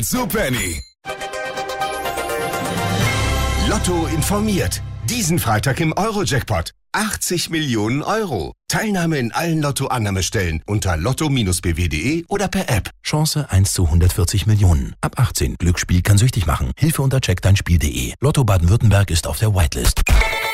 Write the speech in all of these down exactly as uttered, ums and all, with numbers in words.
Superny. Lotto informiert. Diesen Freitag im Euro-Jackpot. achtzig Millionen Euro. Teilnahme in allen Lotto-Annahmestellen unter lotto Bindestrich b w punkt de oder per App. Chance eins zu hundertvierzig Millionen. Ab achtzehn. Glücksspiel kann süchtig machen. Hilfe unter check dein spiel punkt de. Lotto Baden-Württemberg ist auf der Whitelist.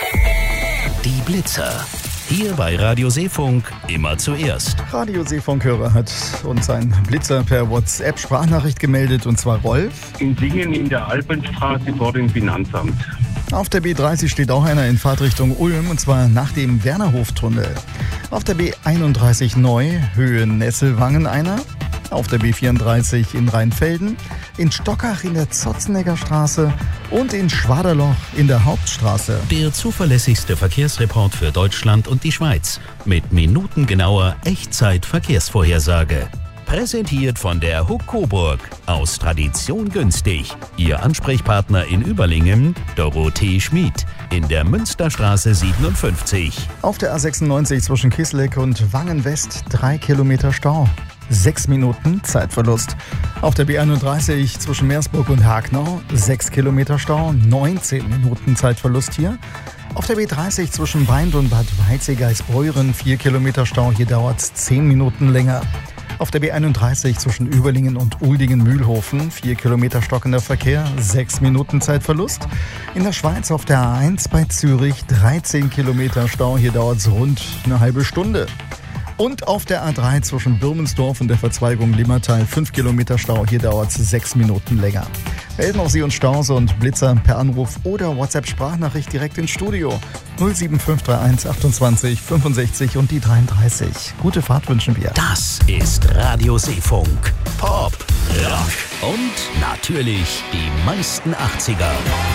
Die Blitzer. Hier bei Radio Seefunk immer zuerst. Radio Seefunk-Hörer hat uns ein Blitzer per WhatsApp-Sprachnachricht gemeldet, und zwar Rolf. In Singen in der Alpenstraße vor dem Finanzamt. Auf der B dreißig steht auch einer in Fahrtrichtung Ulm, und zwar nach dem Wernerhoftunnel. Auf der B einunddreißig neu, Höhe Nesselwangen einer. Auf der B vierunddreißig in Rheinfelden, in Stockach in der Zotzenegger Straße und in Schwaderloch in der Hauptstraße. Der zuverlässigste Verkehrsreport für Deutschland und die Schweiz mit minutengenauer Echtzeit-Verkehrsvorhersage. Präsentiert von der Huck Coburg. Aus Tradition günstig. Ihr Ansprechpartner in Überlingen, Dorothee Schmid. In der Münsterstraße siebenundfünfzig. Auf der A sechsundneunzig zwischen Kisleck und Wangen West drei Kilometer Stau. Sechs Minuten Zeitverlust. Auf der B einunddreißig zwischen Meersburg und Hagnau sechs Kilometer Stau, neunzehn Minuten Zeitverlust hier. Auf der B dreißig zwischen Weint und Bad Weiße-Geisbeuren vier Kilometer Stau, hier dauert es zehn Minuten länger. Auf der B einunddreißig zwischen Überlingen und Uldingen-Mühlhofen vier Kilometer stockender Verkehr, sechs Minuten Zeitverlust. In der Schweiz auf der A eins bei Zürich dreizehn Kilometer Stau, hier dauert es rund eine halbe Stunde. Und auf der A drei zwischen Birmensdorf und der Verzweigung Limmertal fünf Kilometer Stau, hier dauert es sechs Minuten länger. Melden auch Sie uns Staus und Blitzer per Anruf oder WhatsApp-Sprachnachricht direkt ins Studio. null sieben fünf drei eins achtundzwanzig fünfundsechzig und die dreiunddreißig. Gute Fahrt wünschen wir. Das ist Radio Seefunk. Pop, Rock und natürlich die meisten achtziger.